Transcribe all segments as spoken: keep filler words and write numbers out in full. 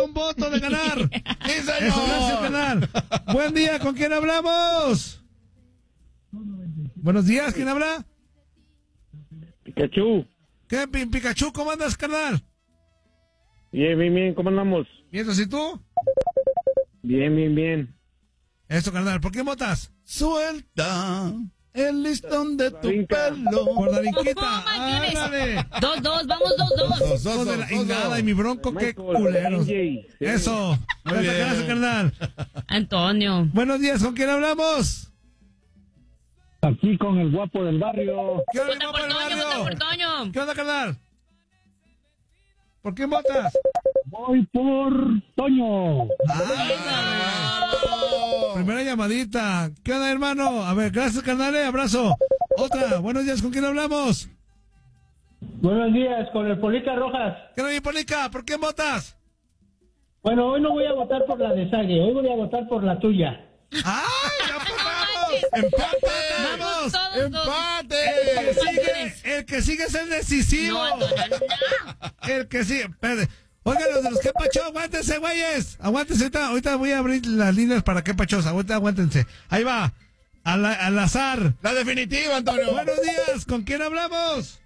un voto de ganar. ¡Sí, señor! Eso, gracias, carnal. Buen día, ¿con quién hablamos? Buenos días, ¿quién habla? Pikachu. ¿Qué, Pikachu? ¿Cómo andas, carnal? Bien, bien, bien, ¿cómo andamos? ¿Y eso, sí tú? Bien, bien, bien. Eso, carnal, ¿por qué votas? Suelta el listón de tu Rinca. pelo. Por la vinquita. Oh, my goodness. ¡Ándale! Dos, dos, vamos, dos, dos. Dos, dos, Hijo de dos, la dos, ingada dos. y mi bronco, qué Michael, culeros. M J, sí. Eso. Muy Gracias, bien. gracias, carnal. Antonio. Buenos días, ¿con quién hablamos? Aquí con el guapo del barrio. ¿Qué onda, Vota guapo por del Toño, vota barrio? por Toño. ¿Qué onda, carnal? ¿Por quién votas? Voy por Toño. Ah, primera llamadita. ¿Qué onda, hermano? A ver, gracias, carnal, eh, abrazo. Otra, buenos días, ¿con quién hablamos? Buenos días, con el Polica Rojas. ¿Qué onda, mi Polica? ¿Por quién votas? Bueno, hoy no voy a votar por la de Sague, hoy voy a votar por la tuya. ¡Ay, ya manches. ¡Empate! Vamos todos, todos. El que sigue, el que sigue es el decisivo. No, no, no, no. El que sigue, espérate. Oigan, los de los que pacho, aguántense, güeyes. Aguántense, ahorita, ahorita voy a abrir las líneas para que pachos. Ahorita aguántense. Ahí va. Al, al azar. La definitiva, Antonio. Buenos días, ¿con quién hablamos?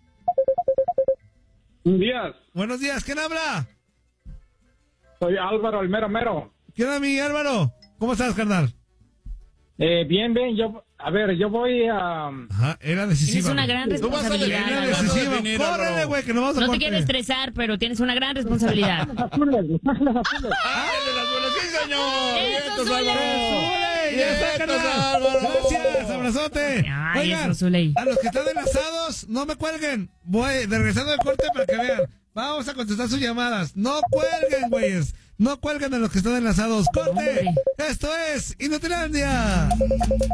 Buenos días. Buenos días, ¿quién habla? Soy Álvaro, el mero mero. ¿Quién habla, mi Álvaro? ¿Cómo estás, carnal? Eh, bien, bien, yo, a ver, yo voy a... Ajá, era decisiva. Tienes una gran Tú vas a responsabilidad. definir, Era vas a Álvaro. decisiva. definir, Córrele, Álvaro. güey, que nos vamos a No te corte. quiero estresar, pero tienes una gran responsabilidad. azules, los ángeles azules. ¡Ándale, las bolas! ¡Sí, señor! ¡Eso, ¡Vientos, Zule! Álvaro! ¡Zule! ¡Ya está, ¡Vientos, carnal! Álvaro! Gracias, abrazote. Ay, Oigan, eso, Zule. a los que están enlazados, no me cuelguen. Voy de regresando del corte para que vean. Vamos a contestar sus llamadas. No cuelguen, güeyes. No cuelguen a los que están enlazados. ¡Corte! Hombre. Esto es Inutilandia.